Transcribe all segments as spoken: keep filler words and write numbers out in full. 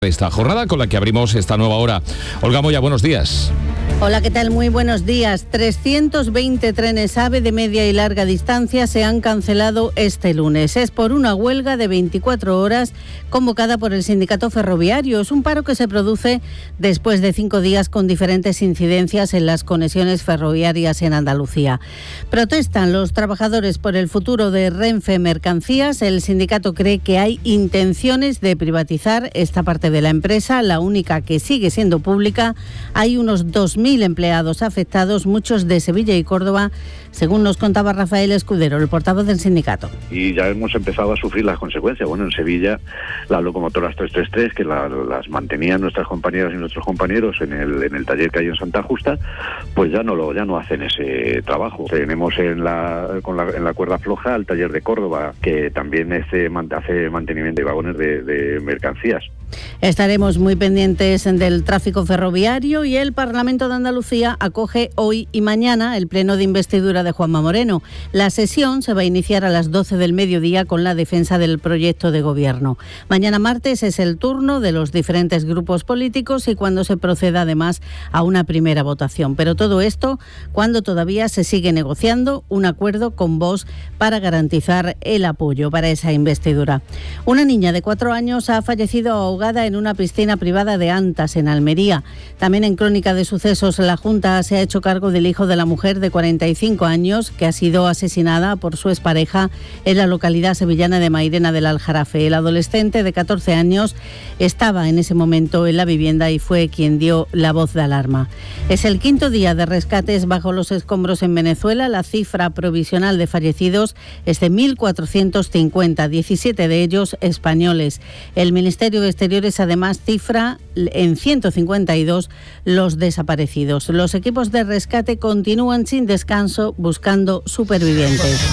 Esta jornada con la que abrimos esta nueva hora. Olga Moya, buenos días. Hola, ¿qué tal? Muy buenos días. trescientos veinte trenes AVE de media y larga distancia se han cancelado este lunes. Es por una huelga de veinticuatro horas convocada por el sindicato ferroviario. Es un paro que se produce después de cinco días con diferentes incidencias en las conexiones ferroviarias en Andalucía. Protestan los trabajadores por el futuro de Renfe Mercancías. El sindicato cree que hay intenciones de privatizar esta parte de la empresa, la única que sigue siendo pública. Hay unos dos mil empleados afectados, muchos de Sevilla y Córdoba, según nos contaba Rafael Escudero, el portavoz del sindicato. Y ya hemos empezado a sufrir las consecuencias. Bueno, en Sevilla las locomotoras tres tres tres, que la, las mantenían nuestras compañeras y nuestros compañeros en el en el taller que hay en Santa Justa, pues ya no lo ya no hacen ese trabajo. Tenemos en la con la, en la cuerda floja al taller de Córdoba, que también hace, hace mantenimiento de vagones de, de mercancías. Estaremos muy pendientes del tráfico ferroviario y el Parlamento de Andalucía acoge hoy y mañana el pleno de investidura de Juanma Moreno. La sesión se va a iniciar a las doce del mediodía con la defensa del proyecto de gobierno. Mañana martes es el turno de los diferentes grupos políticos y cuando se proceda además a una primera votación. Pero todo esto cuando todavía se sigue negociando un acuerdo con Vox para garantizar el apoyo para esa investidura. Una niña de cuatro años ha fallecido ahogada en una piscina privada de Antas, en Almería. También en Crónica de Sucesos, la Junta se ha hecho cargo del hijo de la mujer de cuarenta y cinco años que ha sido asesinada por su expareja en la localidad sevillana de Mairena del Aljarafe. El adolescente de catorce años estaba en ese momento en la vivienda y fue quien dio la voz de alarma. Es el quinto día de rescates bajo los escombros en Venezuela. La cifra provisional de fallecidos es de mil cuatrocientos cincuenta, diecisiete de ellos españoles. El Ministerio de Exteriores además cifra en ciento cincuenta y dos los desaparecidos. Los equipos de rescate continúan sin descanso buscando supervivientes.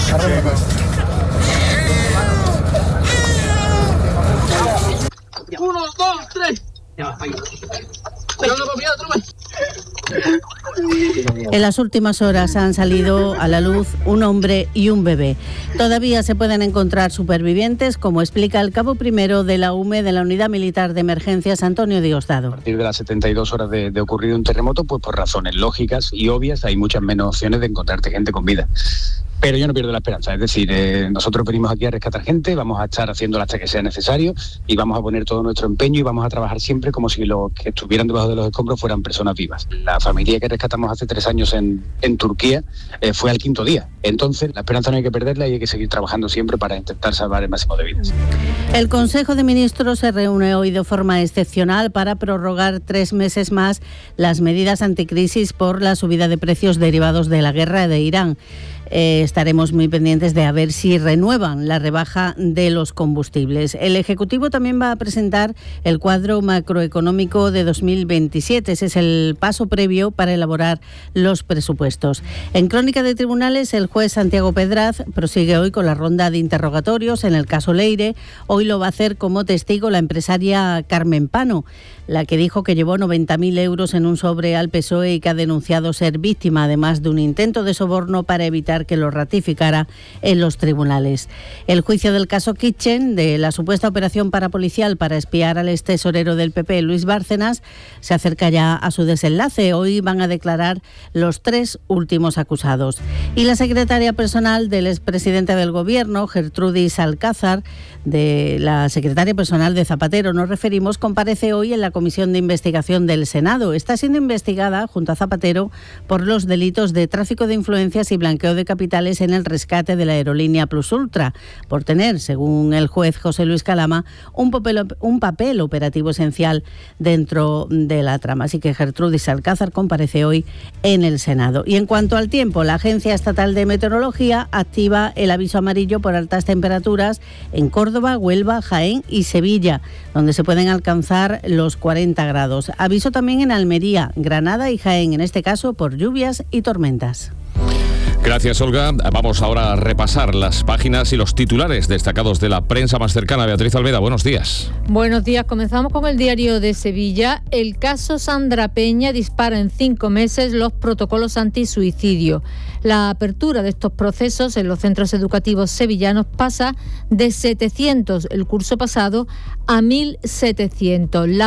Uno, dos, tres. En las últimas horas han salido a la luz un hombre y un bebé. Todavía se pueden encontrar supervivientes, como explica el cabo primero de la U M E de la Unidad Militar de Emergencias, Antonio Diosdado. A partir de las setenta y dos horas de, de ocurrir un terremoto, pues por razones lógicas y obvias hay muchas menos opciones de encontrarte gente con vida. Pero yo no pierdo la esperanza, es decir, eh, nosotros venimos aquí a rescatar gente, vamos a estar haciéndolo hasta que sea necesario y vamos a poner todo nuestro empeño y vamos a trabajar siempre como si los que estuvieran debajo de los escombros fueran personas vivas. La familia que rescatamos hace tres años en, en Turquía eh, fue al quinto día. Entonces, la esperanza no hay que perderla y hay que seguir trabajando siempre para intentar salvar el máximo de vidas. El Consejo de Ministros se reúne hoy de forma excepcional para prorrogar tres meses más las medidas anticrisis por la subida de precios derivados de la guerra de Irán. Eh, estaremos muy pendientes de a ver si renuevan la rebaja de los combustibles. El Ejecutivo también va a presentar el cuadro macroeconómico de dos mil veintisiete. Ese es el paso previo para elaborar los presupuestos. En Crónica de Tribunales, el juez Santiago Pedraz prosigue hoy con la ronda de interrogatorios en el caso Leire. Hoy lo va a hacer como testigo la empresaria Carmen Pano, la que dijo que llevó noventa mil euros en un sobre al P S O E y que ha denunciado ser víctima, además de un intento de soborno para evitar que lo ratificara en los tribunales. El juicio del caso Kitchen, de la supuesta operación parapolicial para espiar al ex tesorero del P P, Luis Bárcenas, se acerca ya a su desenlace. Hoy van a declarar los tres últimos acusados. Y la secretaria personal del expresidente del Gobierno, Gertrudis Alcázar, de la secretaria personal de Zapatero, nos referimos, comparece hoy en la Comisión de Investigación del Senado. Está siendo investigada, junto a Zapatero, por los delitos de tráfico de influencias y blanqueo de capitales en el rescate de la aerolínea Plus Ultra, por tener, según el juez José Luis Calama, un papel, un papel operativo esencial dentro de la trama. Así que Gertrudis Alcázar comparece hoy en el Senado. Y en cuanto al tiempo, la Agencia Estatal de Meteorología activa el aviso amarillo por altas temperaturas en Córdoba, Huelva, Jaén y Sevilla, donde se pueden alcanzar los cuarenta grados. Aviso también en Almería, Granada y Jaén, en este caso por lluvias y tormentas. Gracias, Olga. Vamos ahora a repasar las páginas y los titulares destacados de la prensa más cercana. Beatriz Almeida, buenos días. Buenos días. Comenzamos con el Diario de Sevilla. El caso Sandra Peña dispara en cinco meses los protocolos antisuicidio. La apertura de estos procesos en los centros educativos sevillanos pasa de setecientos el curso pasado a mil setecientos. La